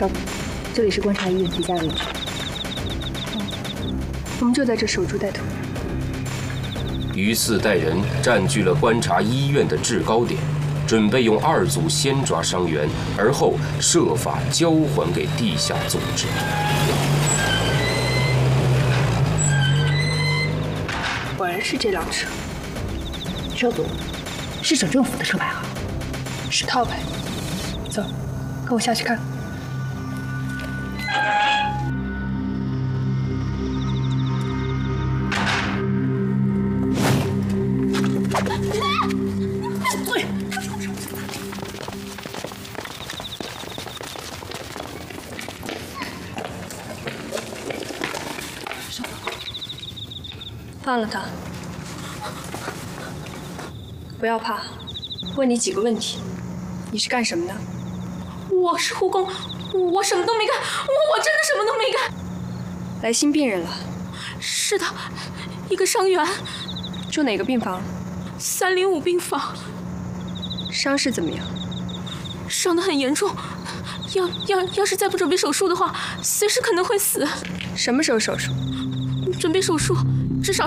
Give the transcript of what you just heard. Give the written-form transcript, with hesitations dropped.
少主，这里是观察医院居家的位置。 我们就在这守株待兔。 于4带人占据了观察医院的制高点，准备用2组先抓伤员，而后设法交还给地下组织。 果然是这辆车。 少主，是省政府的车牌号。 是套牌。走，跟我下去看。放了他，不要怕。问你几个问题，你是干什么的？ 我是护工，我什么都没干，我真的什么都没干。 来新病人了？ 是的，一个伤员。 住哪个病房 ？305病房。 伤势怎么样？ 伤得很严重，要是再不准备手术的话，随时可能会死。 什么时候手术？ 准备手术。